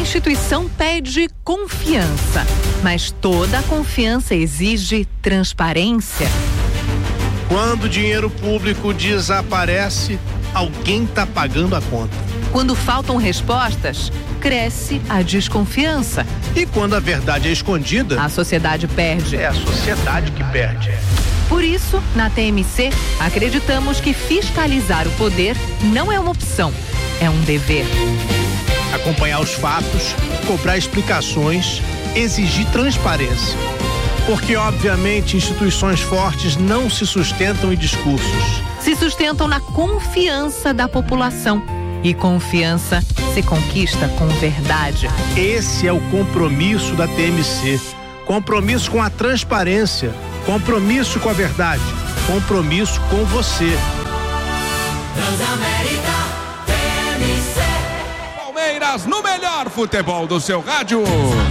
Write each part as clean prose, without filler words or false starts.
instituição pede confiança, mas toda confiança exige transparência. Quando o dinheiro público desaparece, alguém está pagando a conta. Quando faltam respostas, cresce a desconfiança. E quando a verdade é escondida, a sociedade perde. É a sociedade que perde. Por isso, na TMC, acreditamos que fiscalizar o poder não é uma opção, é um dever. Acompanhar os fatos, cobrar explicações, exigir transparência. Porque, obviamente, instituições fortes não se sustentam em discursos. Se sustentam na confiança da população. E confiança se conquista com verdade. Esse é o compromisso da TMC. Compromisso com a transparência. Compromisso com a verdade. Compromisso com você. Transamérica TMC. Palmeiras no melhor futebol do seu rádio.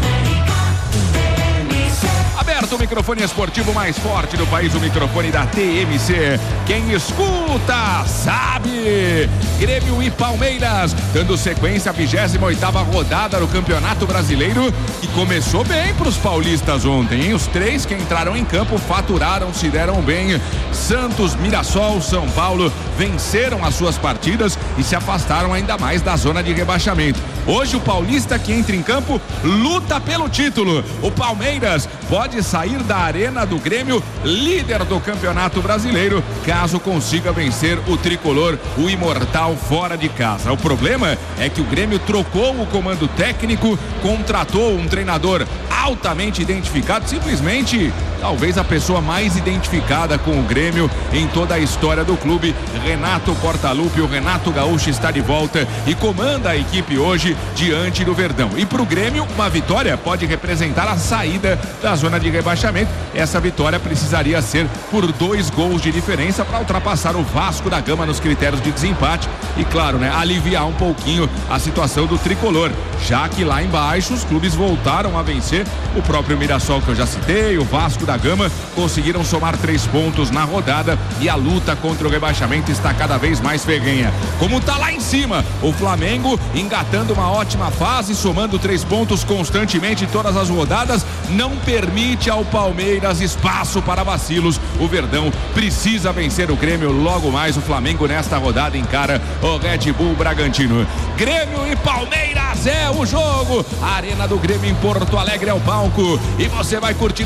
Aberto o microfone esportivo mais forte do país, o microfone da TMC. Quem escuta sabe. Grêmio e Palmeiras dando sequência à 28ª rodada do Campeonato Brasileiro, que começou bem para os paulistas ontem, hein? Os três que entraram em campo faturaram, se deram bem. Santos, Mirassol, São Paulo venceram as suas partidas e se afastaram ainda mais da zona de rebaixamento. Hoje o paulista que entra em campo luta pelo título. O Palmeiras pode sair da arena do Grêmio líder do Campeonato Brasileiro, caso consiga vencer o tricolor, o imortal, fora de casa. O problema é que o Grêmio trocou o comando técnico, contratou um treinador altamente identificado, simplesmente talvez a pessoa mais identificada com o Grêmio em toda a história do clube. Renato Portaluppi, o Renato Gaúcho, está de volta e comanda a equipe hoje diante do Verdão. E para o Grêmio, uma vitória pode representar a saída da zona de rebaixamento. Essa vitória precisaria ser por 2 gols de diferença para ultrapassar o Vasco da Gama nos critérios de desempate e, claro, né, aliviar um pouquinho a situação do tricolor, já que lá embaixo os clubes voltaram a vencer. O próprio Mirassol, que eu já citei, o Vasco da Gama conseguiram somar 3 pontos na rodada e a luta contra o rebaixamento está cada vez mais ferrenha. Como tá lá em cima, o Flamengo engatando uma ótima fase, somando 3 pontos constantemente em todas as rodadas, não permite ao Palmeiras espaço para vacilos. O Verdão precisa vencer o Grêmio logo mais. O Flamengo nesta rodada encara o Red Bull Bragantino. Grêmio e Palmeiras é o jogo. A Arena do Grêmio em Porto Alegre é o palco e você vai curtir